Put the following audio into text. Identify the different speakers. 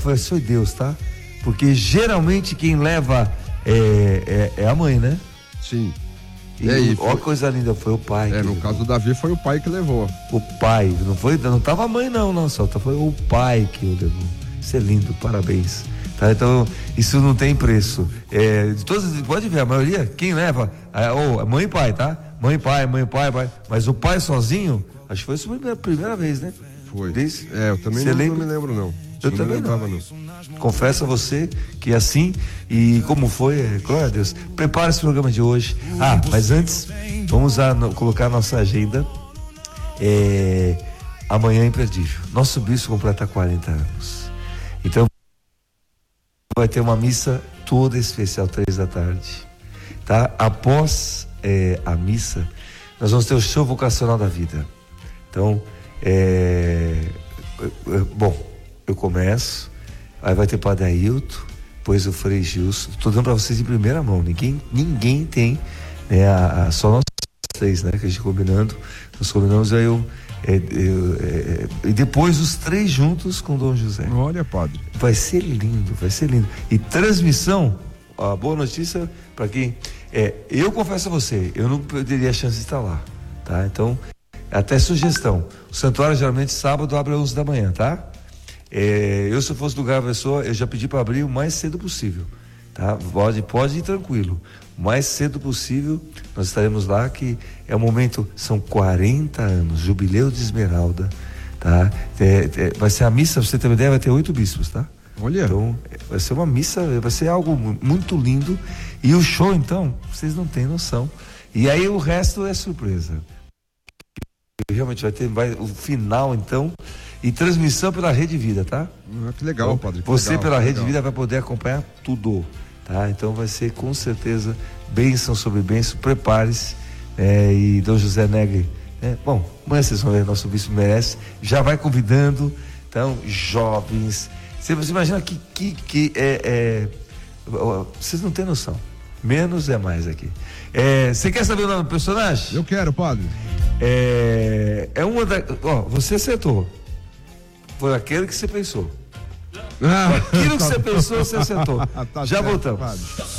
Speaker 1: foi Deus, tá? Porque geralmente quem leva é a mãe, né?
Speaker 2: Sim.
Speaker 1: Olha que coisa linda, foi o pai.
Speaker 2: No caso do Davi foi o pai que levou.
Speaker 1: O pai, não tava a mãe não, só foi o pai que o levou. Isso é lindo, parabéns. Tá? Então, isso não tem preço. Pode ver, a maioria, quem leva, mãe e pai, tá? Mãe, pai. Mas o pai sozinho, acho que foi isso a primeira vez, né?
Speaker 2: Foi. Eu também não me lembro, não.
Speaker 1: Eu também não. Confesso a você que assim, e como foi, glória a Deus. Prepara esse programa de hoje. Mas antes, vamos colocar a nossa agenda. Amanhã é imperdível. Nosso bispo completa 40 anos. Então, vai ter uma missa toda especial, 3h, tá? Após a missa, nós vamos ter o show vocacional da vida. Então, eu começo, aí vai ter Padre Ailton, depois o Frei Gilson. Estou dando para vocês em primeira mão, ninguém tem, né, só nós 3, né, que a gente nós combinamos, aí e depois os 3 juntos com Dom José.
Speaker 2: Olha, padre.
Speaker 1: Vai ser lindo. E transmissão, a boa notícia para quem, eu confesso a você, eu não perderia a chance de estar lá, tá? Então, até sugestão, o santuário geralmente sábado abre às 11 da manhã, tá? Eu, se eu fosse do lugar da pessoa, eu já pedi para abrir o mais cedo possível, tá? Pode ir tranquilo, o mais cedo possível nós estaremos lá, que é o momento, são 40 anos, jubileu de Esmeralda, tá? Vai ser a missa, pra você ter uma ideia, vai ter 8 bispos, tá?
Speaker 2: Olha.
Speaker 1: Então, vai ser uma missa, vai ser algo muito lindo, e o show, então, vocês não têm noção, e aí o resto é surpresa. Realmente vai o final, então, e transmissão pela Rede Vida, tá?
Speaker 2: Que legal, padre.
Speaker 1: Você pela Rede Vida vai poder acompanhar tudo, tá? Então vai ser com certeza bênção sobre bênção. Prepare-se, e Dom José Negri, bom, amanhã vocês vão ver, nosso bispo merece, já vai convidando, então, jovens. Você imagina que vocês não têm noção. Menos é mais aqui. Você quer saber o nome do personagem?
Speaker 2: Eu quero, padre.
Speaker 1: Você acertou. Foi aquele que você pensou. Aquilo que você pensou, você acertou.
Speaker 2: Tá
Speaker 1: Já
Speaker 2: certo,
Speaker 1: voltamos.
Speaker 2: Padre.